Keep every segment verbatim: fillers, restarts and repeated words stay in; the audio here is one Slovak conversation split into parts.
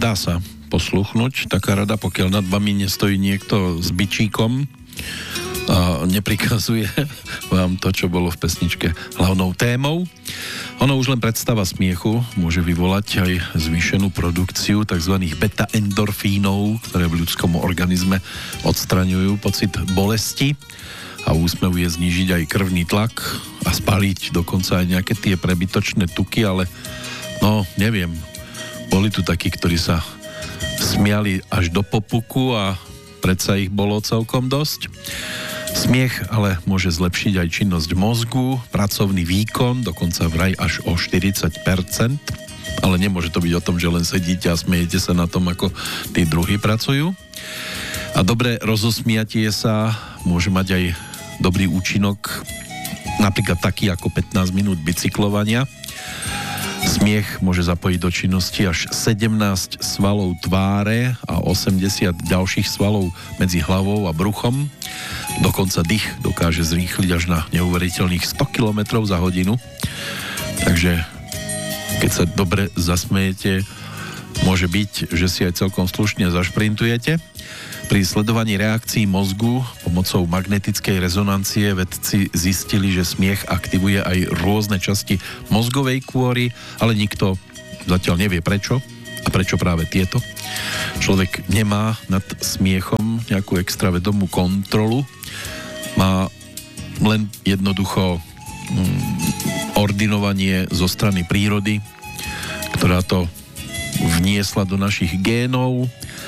dá sa posluchnúť taká rada, pokiaľ nad vami nestojí niekto s bičíkom a neprikazuje vám to, čo bolo v pesničke hlavnou témou. Ono už len predstava smiechu môže vyvolať aj zvýšenú produkciu tzv. Beta-endorfínov, ktoré v ľudskom organizme odstraňujú pocit bolesti a úsmev je znížiť aj krvný tlak a spaliť dokonca aj nejaké tie prebytočné tuky, ale no, neviem. Boli tu takí, ktorí sa smiali až do popuku a predsa ich bolo celkom dosť. Smiech ale môže zlepšiť aj činnosť mozgu, pracovný výkon, dokonca vraj až o štyridsať percent. Ale nemôže to byť o tom, že len sedíte a smejete sa na tom, ako tí druhí pracujú. A dobré rozosmiatie sa môže mať aj dobrý účinok, napríklad taký ako pätnásť minút bicyklovania. Smiech môže zapojiť do činnosti až sedemnásť svalov tváre a osemdesiat ďalších svalov medzi hlavou a bruchom. Dokonca dých dokáže zrýchliť až na neuveriteľných sto kilometrov za hodinu. Takže keď sa dobre zasmejete, môže byť, že si aj celkom slušne zašprintujete. Pri sledovaní reakcií mozgu pomocou magnetickej rezonancie vedci zistili, že smiech aktivuje aj rôzne časti mozgovej kôry, ale nikto zatiaľ nevie prečo a prečo práve tieto. Človek nemá nad smiechom nejakú extra vedomú kontrolu, má len jednoducho mm, ordinovanie zo strany prírody, ktorá to vniesla do našich génov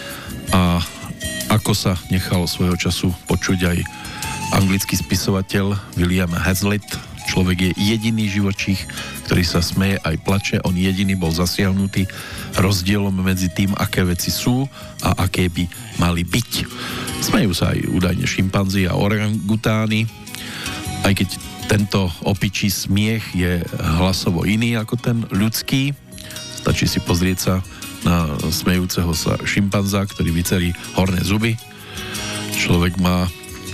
a ako sa nechal svojho času počuť aj anglický spisovateľ William Hazlitt. Človek je jediný živočích, ktorý sa smeje aj plače. On jediný bol zasiahnutý rozdielom medzi tým, aké veci sú a aké by mali byť. Smejú sa aj údajne šimpanzi a orangutány, aj keď tento opičí smiech je hlasovo iný ako ten ľudský. Stačí si pozrieť sa na smejúceho sa šimpanza, ktorý vycerí horné zuby. Človek má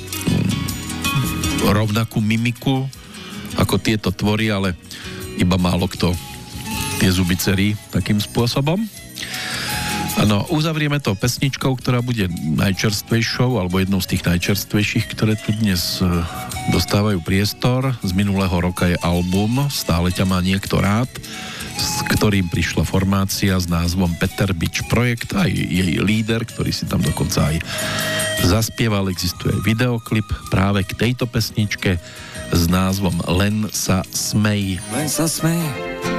mm, rovnakú mimiku ako tieto tvory, ale iba málo kto tie zuby cerí takým spôsobom. Áno, uzavrieme to pesničkou, ktorá bude najčerstvejšou, alebo jednou z tých najčerstvejších, ktoré tu dnes dostávajú priestor. Z minulého roka je album Stále ťa má niekto rád, s ktorým prišla formácia s názvom Peter Bič Projekt, aj jej líder, ktorý si tam dokonca aj zaspieval. Existuje videoklip práve k tejto pesničke s názvom Len sa smej. Len sa smej,